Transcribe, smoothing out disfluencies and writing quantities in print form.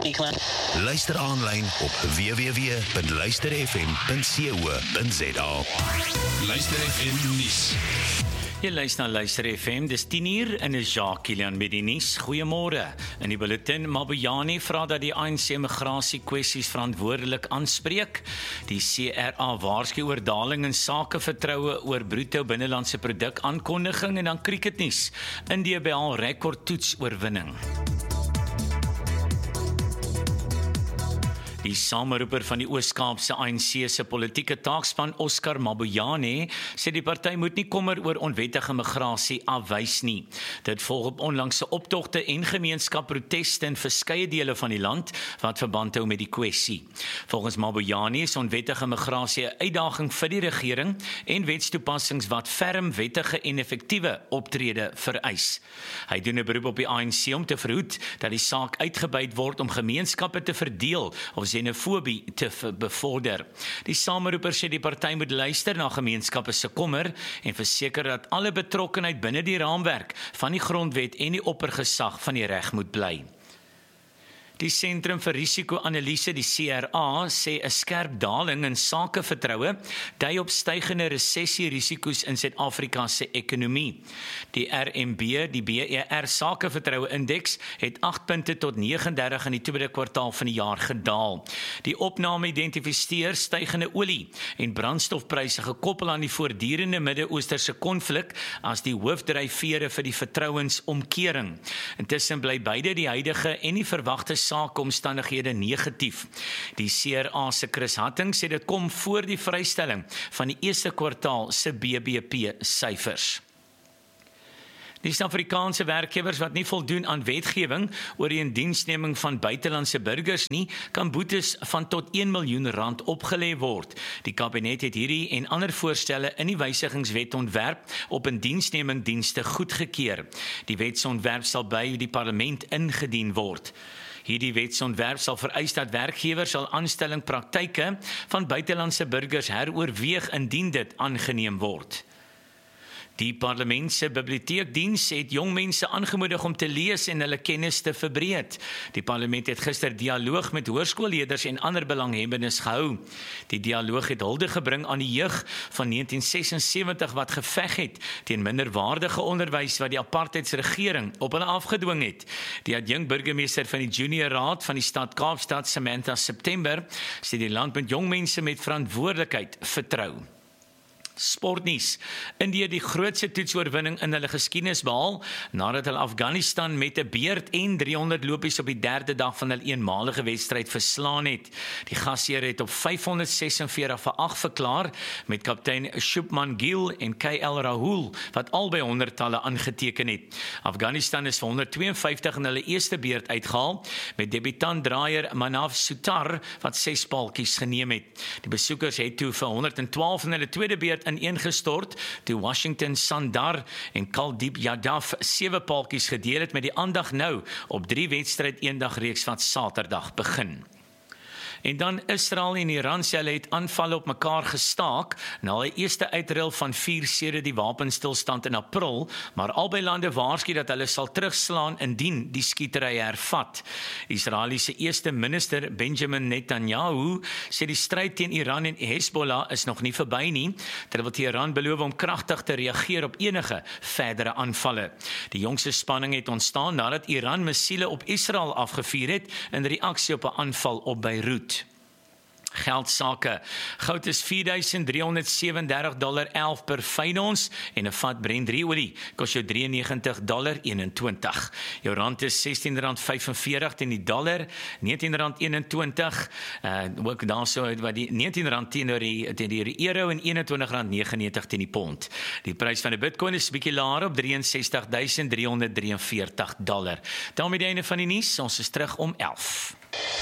Luister aanlyn op www.luisterfm.co.za. Luister FM nuus. Jy luister na Luister FM, dis 10:00 en is Jacques Kilian met die nuus. Goeiemôre. In die bulletin, Mabuyane vra dat die ANC migrasie kwessies verantwoordelik aanspreek. Die CRA waarsku oor daling in sakevertroue oor bruto binnelandse produk aankondiging en dan cricketnuus. Indië behaal rekordtoets oorwinning. Die sameroeper van die Oos-Kaapse ANC se politieke taakspan, Oscar Mabuyane, sê die party moet nie kommer oor onwettige migrasie afwys nie. Dit volg op onlangse optogte en gemeenskapproteste in verskeie dele van die land wat verband hou met die kwessie. Volgens Mabuyane is onwettige migrasie 'n uitdaging vir die regering en wetstoepassings wat ferm wettige en effektiewe optrede vereis. Hy doen 'n beroep op die ANC om te verhoed dat die saak uitgebuit word om gemeenskappe te verdeel of xenofobie te bevorder. Die sameroeper sê die party moet luister na gemeenskappe se kommer en verseker dat alle betrokkenheid binne die raamwerk van die grondwet en die oppergesag van die reg moet bly. Die Sentrum vir Risiko-analise, die CRA, sê 'n skerp daling in sakevertroue dui op stygende resessierisiko's in Suid-Afrika se ekonomie. Die RMB, die BER sakevertroue-indeks, het 8 punte tot 39 in die tweede kwartaal van die jaar gedaal. Die opname identifiseer stygende olie- en brandstofpryse gekoppel aan die voortdurende Midde-Oosterse konflik as die hoofdryfvere vir die vertrouensomkering. Intussen bly beide die huidige en die verwagte sakeomstandighede negatief. Die CRA se Chris Hatting sê dit kom voor die vrystelling van die eerste kwartaal se BBP-syfers. Die Suid-Afrikaanse werkgewers wat nie voldoen aan wetgewing oor die indiensneming van buitelandse burgers nie, kan boetes van tot R1 miljoen opgelê word. Die kabinet het hierdie en ander voorstelle in die wysigingswetontwerp op indiensneming dienste goedgekeur. Die wetsontwerp sal by die parlement ingedien word. Hierdie wetsontwerp sal vereis dat werkgewers sal aanstellingpraktyke van buitelandse burgers heroorweeg indien dit aangeneem word. Die parlement se biblioteekdiens het jong mense aangemoedig om te lees en hulle kennis te verbreed. Die parlement het gister dialoog met hoërskoolleerders en ander belanghebbendes gehou. Die dialoog het hulde gebring aan die jeug van 1976 wat geveg het teen minderwaardige onderwys wat die apartheidsregering op hulle afgedwing het. Die adjunkburgemeester van die Junior Raad van die stad Kaapstad, Samantha September, sê die land moet jong mense met verantwoordelikheid vertrou. Sportnuus. India die grootste toetsoorwinning in hulle geskiedenis behaal nadat hulle Afghanistan met 'n beerd en 300 lopies op die derde dag van hulle eenmalige wedstryd verslaan het. Die gasheer het op 546-8 verklaar met kaptein Shubman Gill en KL Rahul wat albei 100-talle aangeteken het. Afghanistan is vir 152 in hulle eerste beerd uitgehaal met debutant draaier Manav Sutar wat 6 paaltjies geneem het. Die besoekers het toe vir 112 in hulle tweede beerd ineengestort toe Washington Sundar en Kuldeep Yadav 7 paaltjies gedeel het met die aandag nou op 3 wedstryd eendagreeks wat Saterdag begin. En dan Israel en Iran sê hulle het aanvalle op mekaar gestaak na 'n eerste uitruil van 4 sedert die wapenstilstand in April, maar albei lande waarsku dat hulle sal terugslaan indien die skietery hervat. Israeliese eerste minister Benjamin Netanyahu sê die stryd teen Iran en Hezbollah is nog nie verby nie, terwyl Iran beloof om kragtig te reageer op enige verdere aanvalle. Die jongste spanning het ontstaan nadat Iran missiele op Israel afgevuur het in reaksie op 'n aanval op Beirut. Geldsake. Goud is $4,337.11 per fyn ons en 'n vat Brent olie kos jou $93.21. Jou rand is R16.45 teen die dollar, R19.21, ook daarso wat die R19 teenoor die euro en R21.99 teen die pond. Die prys van 'n Bitcoin is bietjie laer op $63.343. Daarmee die einde van die nuus. Ons is terug om 11.